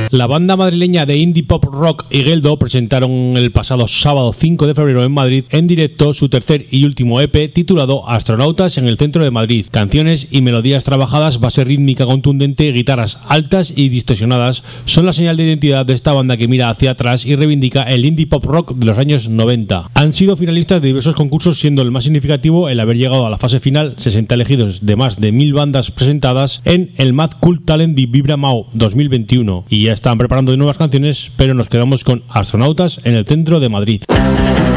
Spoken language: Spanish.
La banda madrileña de indie pop rock Igeldo presentaron el pasado sábado 5 de febrero en Madrid en directo su tercer y último EP titulado Astronautas en el centro de Madrid. Canciones y melodías trabajadas, base rítmica contundente, guitarras altas y distorsionadas son la señal de identidad de esta banda que mira hacia atrás y reivindica el indie pop rock de los años 90. Han sido finalistas de diversos concursos, siendo el más significativo el haber llegado a la fase final, 60 elegidos de más de 1000 bandas presentadas en el Mad Cool Talent Vibra Mau 2021, y ya están preparando nuevas canciones, pero nos quedamos con Astronautas en el centro de Madrid.